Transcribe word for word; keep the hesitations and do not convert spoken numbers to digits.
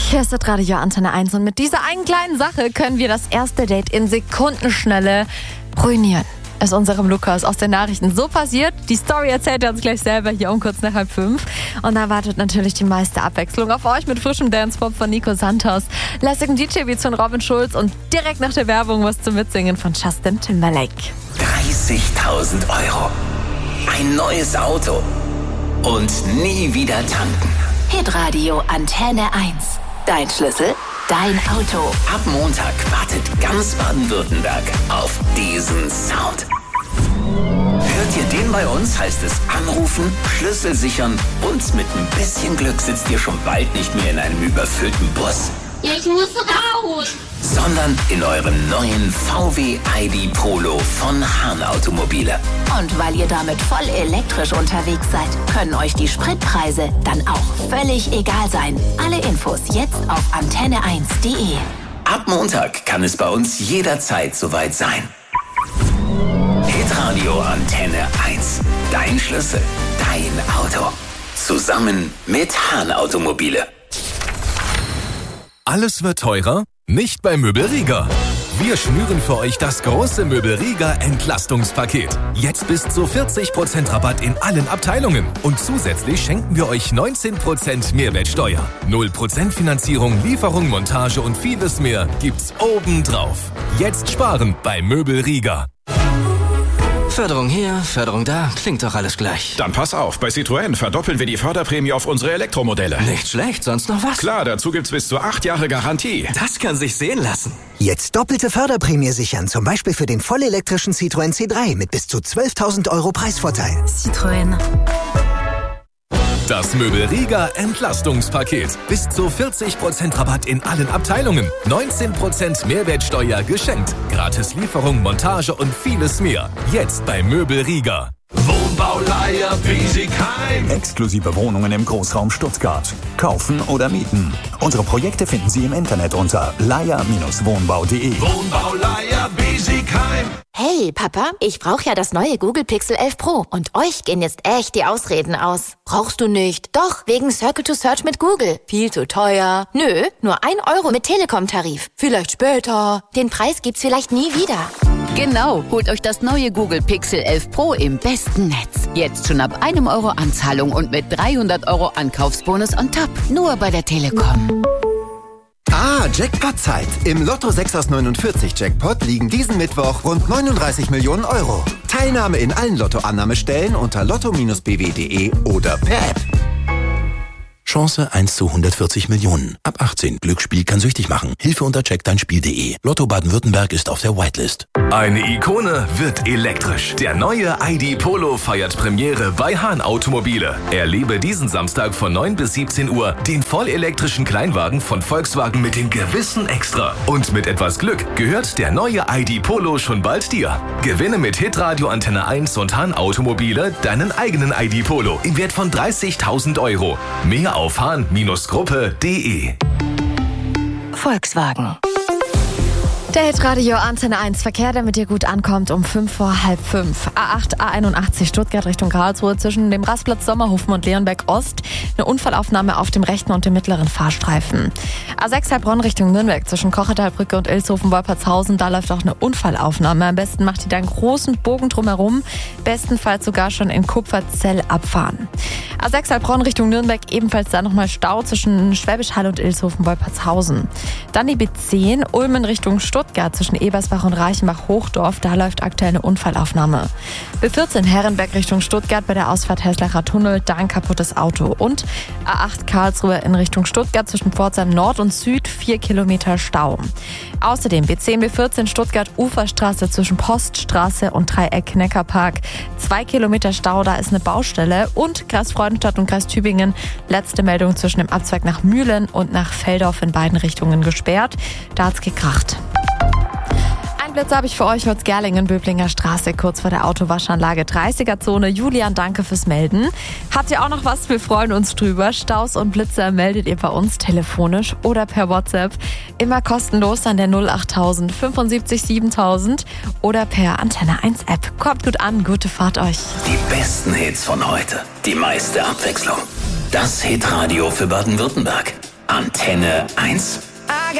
Hier ist das Radio Antenne eins und mit dieser einen kleinen Sache können wir das erste Date in Sekundenschnelle ruinieren. Ist unserem Lukas aus den Nachrichten so passiert. Die Story erzählt er uns gleich selber hier um kurz nach halb fünf. Und da wartet natürlich die meiste Abwechslung auf euch mit frischem Dance-Pop von Nico Santos, lässigem D J-Beats von Robin Schulz und direkt nach der Werbung was zum Mitsingen von Justin Timberlake. dreißigtausend Euro. Ein neues Auto. Und nie wieder tanken. Hitradio Antenne eins. Dein Schlüssel, dein Auto. Ab Montag wartet ganz Baden-Württemberg auf diesen Sound. Hört ihr den bei uns, heißt es anrufen, Schlüssel sichern und mit ein bisschen Glück sitzt ihr schon bald nicht mehr in einem überfüllten Bus. Ich muss raus! Sondern in eurem neuen V W I D Polo von Hahn Automobile. Und weil ihr damit voll elektrisch unterwegs seid, können euch die Spritpreise dann auch völlig egal sein. Alle Infos jetzt auf antenne eins punkt de. Ab Montag kann es bei uns jederzeit soweit sein. Hitradio Antenne eins. Dein Schlüssel, dein Auto. Zusammen mit Hahn Automobile. Alles wird teurer? Nicht bei Möbelriga. Wir schnüren für euch das große Möbelriga Entlastungspaket. Jetzt bis zu vierzig Prozent Rabatt in allen Abteilungen. Und zusätzlich schenken wir euch neunzehn Prozent Mehrwertsteuer. null Prozent Finanzierung, Lieferung, Montage und vieles mehr gibt's obendrauf. Jetzt sparen bei Möbelriga. Förderung hier, Förderung da, klingt doch alles gleich. Dann pass auf, bei Citroën verdoppeln wir die Förderprämie auf unsere Elektromodelle. Nicht schlecht, sonst noch was? Klar, dazu gibt's bis zu acht Jahre Garantie. Das kann sich sehen lassen. Jetzt doppelte Förderprämie sichern, zum Beispiel für den vollelektrischen Citroën C drei mit bis zu zwölftausend Euro Preisvorteil. Citroën. Das Möbelriga Entlastungspaket. Bis zu vierzig Prozent Rabatt in allen Abteilungen. neunzehn Prozent Mehrwertsteuer geschenkt. Gratis Lieferung, Montage und vieles mehr. Jetzt bei Möbelriga. Wohnbauleiher Biesigheim. Exklusive Wohnungen im Großraum Stuttgart. Kaufen oder mieten. Unsere Projekte finden Sie im Internet unter leier Wohnbau punkt de. Wohnbauleiher Biesigheim. Hey, Papa, ich brauche ja das neue Google Pixel elf Pro. Und euch gehen jetzt echt die Ausreden aus. Brauchst du nicht. Doch, wegen Circle to Search mit Google. Viel zu teuer. Nö, nur ein Euro mit Telekom-Tarif. Vielleicht später. Den Preis gibt's vielleicht nie wieder. Genau, holt euch das neue Google Pixel elf Pro im besten Netz. Jetzt schon ab einem Euro Anzahlung und mit dreihundert Euro Ankaufsbonus on top. Nur bei der Telekom. Ah, Jackpot-Zeit. Im Lotto sechs aus neunundvierzig Jackpot liegen diesen Mittwoch rund neununddreißig Millionen Euro. Teilnahme in allen Lottoannahmestellen unter lotto Bindestrich b w punkt de oder per App. Chance eins zu hundertvierzig Millionen. Ab achtzehn. Glücksspiel kann süchtig machen. Hilfe unter check dein Spiel punkt de. Lotto Baden-Württemberg ist auf der Whitelist. Eine Ikone wird elektrisch. Der neue I D Polo feiert Premiere bei Hahn Automobile. Erlebe diesen Samstag von neun bis siebzehn Uhr den vollelektrischen Kleinwagen von Volkswagen mit dem gewissen Extra. Und mit etwas Glück gehört der neue I D Polo schon bald dir. Gewinne mit Hitradio Antenne eins und Hahn Automobile deinen eigenen I D Polo im Wert von dreißigtausend Euro. Mehr auf hahn Gruppe punkt de. Volkswagen. Der Hitradio Antenne eins Verkehr, der mit dir gut ankommt, um fünf vor halb fünf. A acht, A einundachtzig Stuttgart Richtung Karlsruhe zwischen dem Rastplatz Sommerhofen und Leonberg Ost. Eine Unfallaufnahme auf dem rechten und dem mittleren Fahrstreifen. A sechs Heilbronn Richtung Nürnberg zwischen Kochetalbrücke und Ilshofen-Wolpertshausen. Da läuft auch eine Unfallaufnahme. Am besten macht ihr da einen großen Bogen drumherum. Bestenfalls sogar schon in Kupferzell abfahren. A sechs Heilbronn Richtung Nürnberg ebenfalls da nochmal Stau zwischen Schwäbisch Hall und Ilshofen-Wolpertshausen. Dann die B zehn Ulmen Richtung Stuttgart zwischen Ebersbach und Reichenbach-Hochdorf, da läuft aktuell eine Unfallaufnahme. B vierzehn Herrenberg Richtung Stuttgart bei der Ausfahrt Heslacher Tunnel, da ein kaputtes Auto. Und A acht Karlsruhe in Richtung Stuttgart zwischen Pforzheim Nord und Süd, vier Kilometer Stau. Außerdem B zehn, B vierzehn Stuttgart Uferstraße zwischen Poststraße und Dreieck Neckarpark, zwei Kilometer Stau, da ist eine Baustelle. Und Kreis Freudenstadt und Kreis Tübingen, letzte Meldung zwischen dem Abzweig nach Mühlen und nach Feldorf in beiden Richtungen gesperrt. Da hat's gekracht. Blitz habe ich für euch heute Gerlingen, Böblinger Straße, kurz vor der Autowaschanlage dreißiger Zone. Julian, danke fürs Melden. Habt ihr auch noch was? Wir freuen uns drüber. Staus und Blitzer meldet ihr bei uns telefonisch oder per WhatsApp. Immer kostenlos an der null achttausend fünfundsiebzig siebentausend oder per Antenne eins App. Kommt gut an, gute Fahrt euch. Die besten Hits von heute, die meiste Abwechslung. Das Hitradio für Baden-Württemberg. Antenne eins.